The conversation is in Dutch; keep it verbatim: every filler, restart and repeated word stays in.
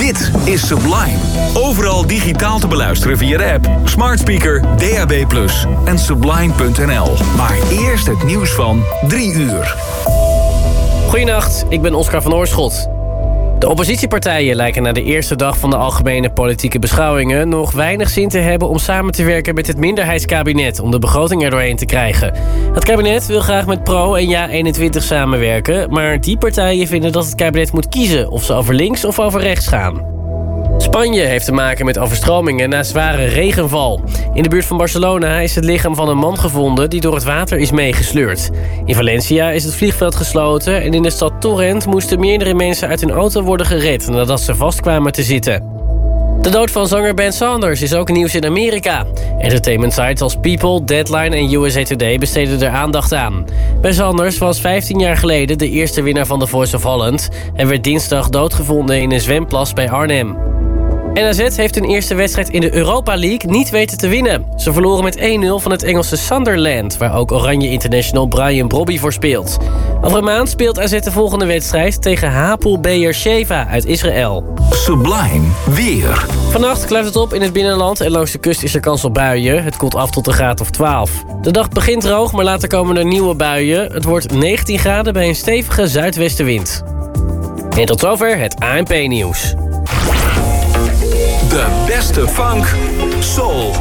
Dit is Sublime. Overal digitaal te beluisteren via de app, smart speaker, D A B plus en sublime punt n l. Maar eerst het nieuws van drie uur. Goedenacht, ik ben Oscar van Oorschot. De oppositiepartijen lijken na de eerste dag van de algemene politieke beschouwingen nog weinig zin te hebben om samen te werken met het minderheidskabinet om de begroting er doorheen te krijgen. Het kabinet wil graag met Pro en Ja eenentwintig samenwerken, maar die partijen vinden dat het kabinet moet kiezen of ze over links of over rechts gaan. Spanje heeft te maken met overstromingen na zware regenval. In de buurt van Barcelona is het lichaam van een man gevonden die door het water is meegesleurd. In Valencia is het vliegveld gesloten en in de stad Torrent moesten meerdere mensen uit hun auto worden gered nadat ze vastkwamen te zitten. De dood van zanger Ben Saunders is ook nieuws in Amerika. Entertainment sites als People, Deadline en U S A Today besteden er aandacht aan. Ben Saunders was vijftien jaar geleden de eerste winnaar van The Voice of Holland en werd dinsdag doodgevonden in een zwemplas bij Arnhem. N A Z heeft hun eerste wedstrijd in de Europa League niet weten te winnen. Ze verloren met één nul van het Engelse Sunderland, waar ook Oranje International Brian Brobby voor speelt. Over een maand speelt A Z de volgende wedstrijd tegen Hapoel Beersheva uit Israël. Sublime weer. Vannacht kluift het op in het binnenland en langs de kust is er kans op buien. Het koelt af tot een graad of twaalf. De dag begint droog, maar later komen er nieuwe buien. Het wordt negentien graden bij een stevige zuidwestenwind. En tot zover het A N P-nieuws. De beste funk, soul